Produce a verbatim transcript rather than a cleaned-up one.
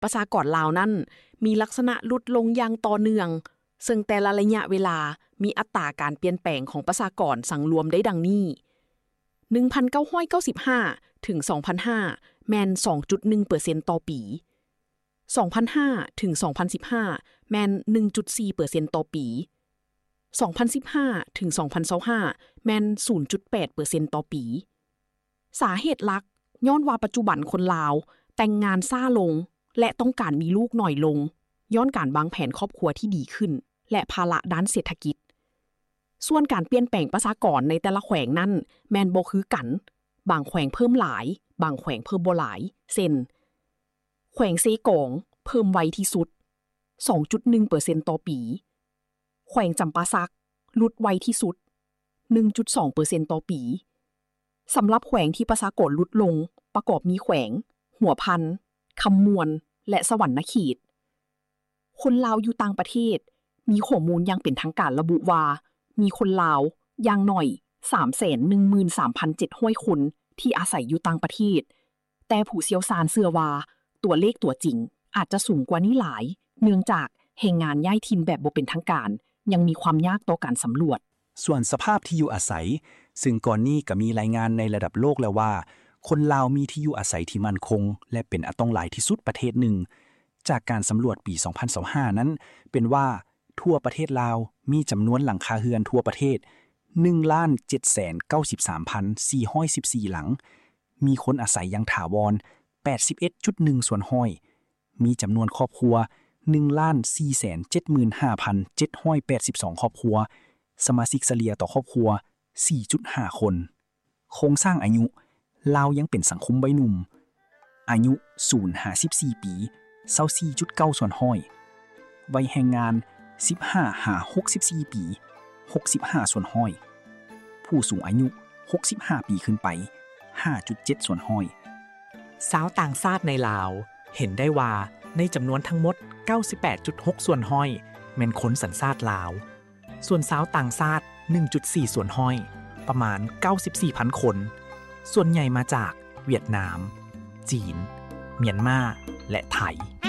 ประชากรลาวนั้นมีลักษณะลดลงอย่างต่อเนื่องซึ่งแต่ละระยะเวลามีอัตราการเปลี่ยนแปลงของประชากรสังรวมได้ดังนี้หนึ่งพันเก้าร้อยเก้าสิบห้าถึงสองพันห้าแม่น สองจุดหนึ่งเปอร์เซ็นต์ ต่อปีสองพันห้าถึงสองพันสิบห้าแม่น หนึ่งจุดสี่เปอร์เซ็นต์ ต่อปีสองพันสิบห้าถึงสองพันยี่สิบห้าแม่น ศูนย์จุดแปดเปอร์เซ็นต์ ต่อปีสาเหตุหลักย้อนว่าปัจจุบันคนลาวแต่งงานช้าลงและต้องการมีลูกน้อยลงย้อนการวางแผนครอบครัวที่ดีขึ้นและภาระด้านเศรษฐกิจส่วนการเปลี่ยนแปลงประชากรในแต่ละแขวงนั้นแม่นบ่คือกันบางแขวงเพิ่มหลายบางแขวงเพิ่มบ่หลายเช่นแขวงเซกองเพิ่มไวที่สุด สองจุดหนึ่งเปอร์เซ็นต์ ต่อปีแขวงจำปาสักลดไวที่สุด หนึ่งจุดสองเปอร์เซ็นต์ ต่อปีสำหรับแขวงที่ประชากรลดลงประกอบมีแขวงหัวพันคำมวนและสวรรณเขตคนลาวอยู่ต่างประเทศมีข้อมูลอย่างเป็นทางการระบุว่ามีคนลาวอย่างน้อย สามแสนหนึ่งหมื่นสามพันเจ็ดร้อย คนที่อาศัยอยู่ต่างประเทศแต่ผู้เชี่ยวชาญเชื่อว่าตัวเลขตัวจริงอาจจะสูงกว่านี้หลายเนื่องจากแรงงานย้ายถิ่นแบบบ่เป็นทางการยังมีความยากต่อการสำรวจส่วนสภาพที่อยู่อาศัยซึ่งก่อนนี้ก็มีรายงานในระดับโลกแล้วว่าคนลาวมีที่อยู่อาศัยที่มั่นคงและเป็นอัตต้องหลายที่สุดประเทศหนึ่งจากการสำรวจปี สองพันยี่สิบห้า นั้นเป็นว่าทั่วประเทศลาวมีจำนวนหลังคาเรือนทั่วประเทศ หนึ่งล้านเจ็ดแสนเก้าสิบสามพันสี่ร้อยสิบสี่ หลังมีคนอาศัยอย่างถาวร แปดสิบเอ็ดจุดหนึ่ง ส่วนห้อยมีจำนวนครอบครัว หนึ่งล้านสี่แสนเจ็ดหมื่นห้าพันเจ็ดร้อยแปดสิบสอง ครอบครัวสมาชิกเฉลี่ยต่อครอบครัว สี่จุดห้า คนโครงสร้างอายุลาวยังเป็นสังคมวัยหนุ่มอายุ ศูนย์ถึงห้าสิบสี่ ปี ยี่สิบสี่จุดเก้า ส่วนห้อยวัยแรงงาน สิบห้าถึงหกสิบสี่ ปี หกสิบห้า ส่วนห้อยผู้สูงอายุ หกสิบห้า ปีขึ้นไป ห้าจุดเจ็ด ส่วนห้อยชาวต่างชาติในลาวเห็นได้ว่าในจำนวนทั้งหมด เก้าสิบแปดจุดหก ส่วนห้อยแม่นคนสัญชาติลาวส่วนชาวต่างชาติ หนึ่งจุดสี่ ส่วนห้อยประมาณ เก้าสิบสี่พัน คนส่วนใหญ่มาจากเวียดนามจีนเมียนมาและไทย